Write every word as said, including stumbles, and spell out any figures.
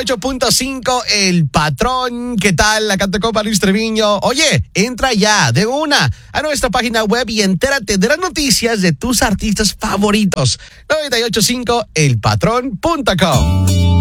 ocho punto cinco, El Patrón. ¿Qué tal? Acá te copa Luis Treviño. Oye, entra ya de una a nuestra página web y entérate de las noticias de tus artistas favoritos. noventa y ocho punto cinco el patrón punto com.